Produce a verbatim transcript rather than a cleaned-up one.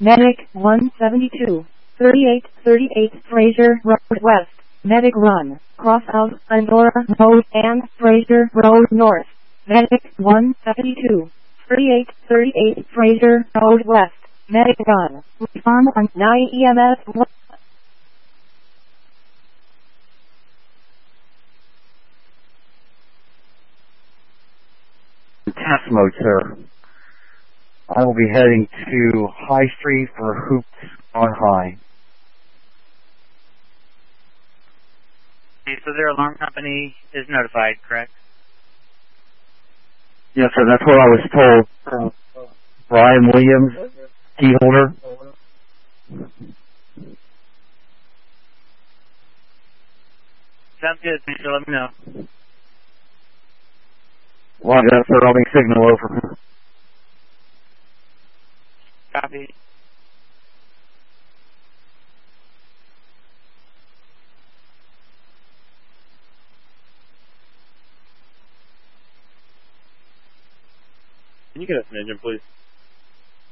Medic one seventy-two, thirty-eight thirty-eight Fraser Road West, Medic Run, cross out Andorra Road and Fraser Road North. Medic one seventy-two, thirty-eight thirty-eight Fraser Road West, Medic Run, respond on nine E M S one. Test mode, sir. I will be heading to High Street for Hoops on High. Okay, so their alarm company is notified, correct? Yes, sir. That's what I was told. Uh, Brian Williams, key holder. Sounds good. Thanks for letting me know. Roger that, sir. I'll be signal over. Copy. Can you get us an engine, please?